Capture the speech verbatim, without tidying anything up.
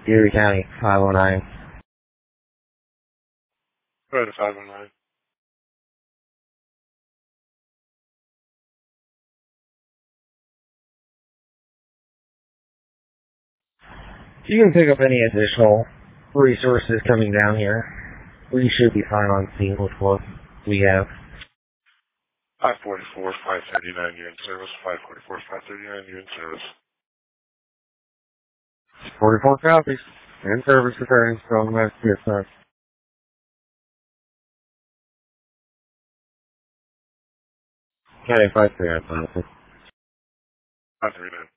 Erie County, five oh nine. Go ahead to five oh nine. You can pick up any additional resources coming down here. We should be fine on scene with what we have. five forty-four, five thirty-nine, you're in service. five forty-four, five thirty-nine, you're in service. forty-four copies. In service returning from West Vietnam. County five three nine. five thirty-nine.